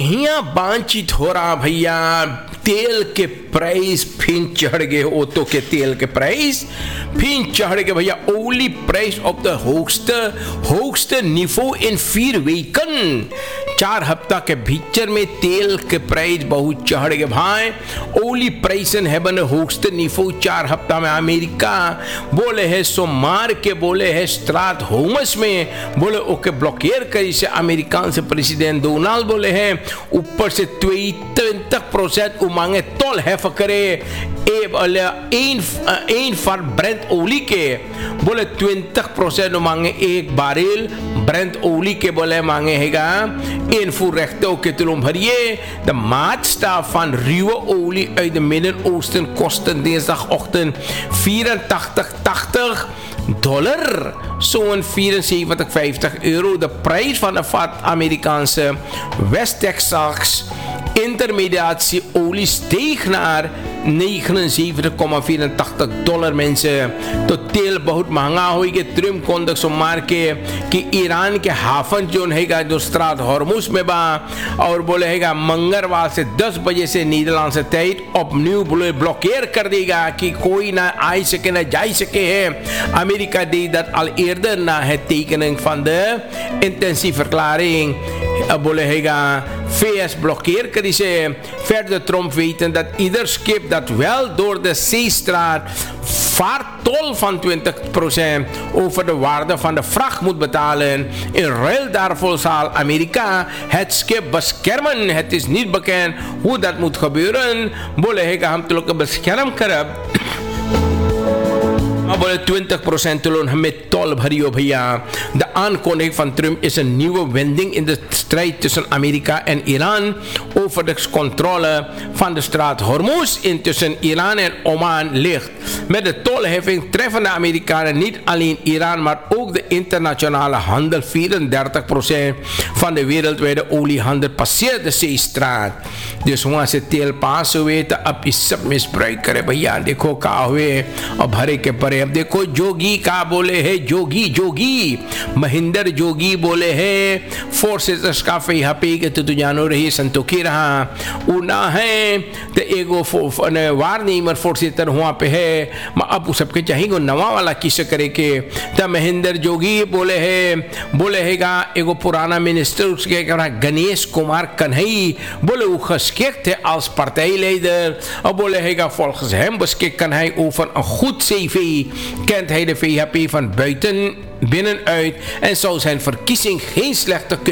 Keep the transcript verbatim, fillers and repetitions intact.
यहाँ बातचीत हो रहा भैया, तेल के प्राइस फिर चढ़ गए, ऑटो के तेल के प्राइस फिर चढ़ गए भैया। Only price of the host host निफो इन फिर वीकन, चार हफ्ता के भीतर में तेल के प्राइस बहुत चढ़ गए भाई। ओनली प्राइस है बन होस्ट निफो चार हफ्ता में अमेरिका बोले है सोमवार के बोले है स्ट्रात होमस में बोले ओके ब्लॉकेयर करी से अमेरिका से प्रेसिडेंट डोनाल्ड बोले हैं ऊपर से ट्वेंटी प्रोसेंट मांगे तोल है फकरे ए बोले इन इन फॉर ब्रेंट ओली के बोले ट्वेंटी प्रोसेंट मांगे एक बारिल ब्रेंट ओली के बोले मांगे हैगा इन फुर रेक्टो के तुलम भरिए the March staff van ruwe olie uit de Midden-Oosten kosten dinsdagochtend vierentachtig tachtig dollar, zo'n vierenzeventig vijftig euro. De prijs van de vat Amerikaanse West Texas intermediatie olie steeg naar negenenzeventig komma vierentachtig dollar mensen. तो तेल बहुत महंगा हो गया। Trump कोंदक सो मार के कि Iran के हाफन जो हैगा जो स्ट्रात हॉर्मुज में बा और बोले हैगा मंगलवार से दस बजे से नीदरलैंड से तेईस अब न्यू बोले ब्लॉकेयर कर देगा कि कोई ना आ सके ना जा सके है। America deed dat al eerder na het tekenen van de intentieverklaring बोले हैगा V S blokkeer kan die ze verder Trump weten dat ieder schip dat wel door de zeestraat vaart tol van twintig procent over de waarde van de vracht moet betalen. In ruil daarvoor zal Amerika het schip beschermen. Het is niet bekend hoe dat moet gebeuren. बोले हैगा हम तो लोग को bescherm करब बोले twintig procent loon met tol भरियो भैया। De aankondiging van Trump is een nieuwe wending in de strijd tussen Amerika en Iran over de controle van de straat Hormuz intussen Iran en Oman ligt. Met de tolheffing treffen de Amerikanen niet alleen Iran, maar ook de internationale handel. vierendertig procent van de wereldwijde oliehandel passeert de zeestraat. Dus वहाँ से तेल पास हुए तो अब इस सब मिसब्राइक करे भैया। देखो का हुए और भरे के परे। अब देखो जोगी का बोले है, जोगी जोगी महेंद्र जोगी बोले है फोर्सेस का यहाँ पे कि तो तू जानो रही संतोखी रहा उना है तो एगो वार नहीं मर फोर्सेस वहाँ पे है। अब सबके चाहिए नवा वाला किस करे के तो महेंद्र जोगी बोले है बोले हैगा एगो पुराना मिनिस्टर उसके गणेश कुमार कन्हई बोले वो geschikt he als partijleider. Of बोले हैगा volgens hem beschikt kan hij over een goed C V. Kent hij de V H P van buiten binnenuit en zou zijn verkiezing geen slechte